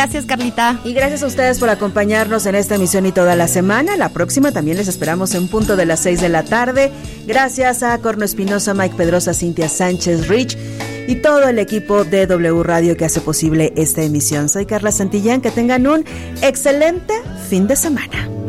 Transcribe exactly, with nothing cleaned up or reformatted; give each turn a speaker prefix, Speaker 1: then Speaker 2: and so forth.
Speaker 1: Gracias, Carlita.
Speaker 2: Y gracias a ustedes por acompañarnos en esta emisión y toda la semana. La próxima también les esperamos en punto de las seis de la tarde. Gracias a Corno Espinosa, Mike Pedrosa, Cintia Sánchez, Rich y todo el equipo de W Radio que hace posible esta emisión. Soy Carla Santillán, que tengan un excelente fin de semana.